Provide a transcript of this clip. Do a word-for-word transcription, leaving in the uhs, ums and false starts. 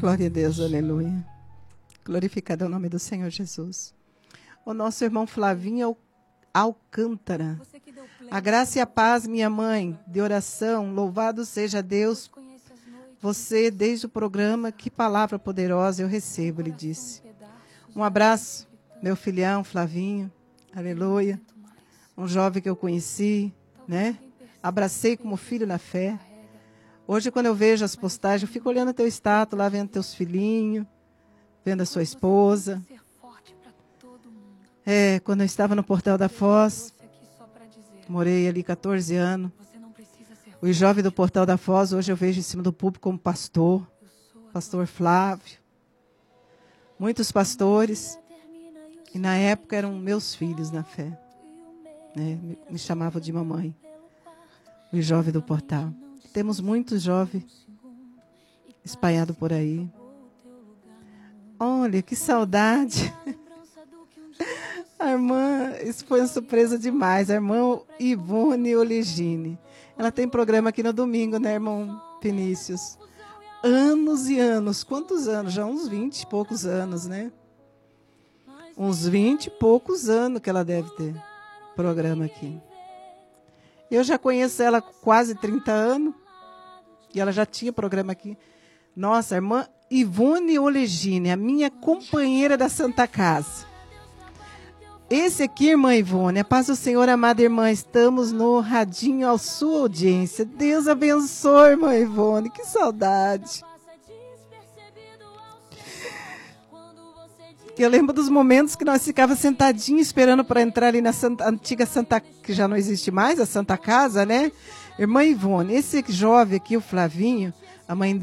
Glória a Deus, aleluia. Glorificado é o nome do Senhor Jesus. O nosso irmão Flavinho Alcântara. A graça e a paz, minha mãe, de oração, louvado seja Deus. Você, desde o programa, que palavra poderosa eu recebo, ele disse. Um abraço, meu filhão Flavinho, aleluia. Um jovem que eu conheci, né? Abracei como filho na fé. Hoje, quando eu vejo as postagens, eu fico olhando teu status, lá vendo teus filhinhos, vendo a sua esposa. É, quando eu estava no Portal da Foz, morei ali quatorze anos. O jovem do Portal da Foz, hoje eu vejo em cima do púlpito como pastor, pastor Flávio. Muitos pastores, e na época eram meus filhos na fé. Né? Me, me chamavam de mamãe. O jovem do Portal. Temos muitos jovens espalhados por aí. Olha, que saudade. A irmã, isso foi uma surpresa demais. A irmã Ivone Olegine. Ela tem programa aqui no domingo, né, irmão Vinícius? Anos e anos. Quantos anos? Já uns vinte e poucos anos, né? Uns vinte e poucos anos que ela deve ter programa aqui. Eu já conheço ela há quase trinta anos. E ela já tinha programa aqui. Nossa, a irmã Ivone Olegine, a minha companheira da Santa Casa. Esse aqui, irmã Ivone, a paz do Senhor, amada irmã, estamos no radinho à sua audiência. Deus abençoe, irmã Ivone, que saudade. Eu lembro dos momentos que nós ficávamos sentadinhos esperando para entrar ali na Santa, antiga Santa, que já não existe mais, a Santa Casa, né? Irmã Ivone, esse jovem aqui, o Flavinho, a mãe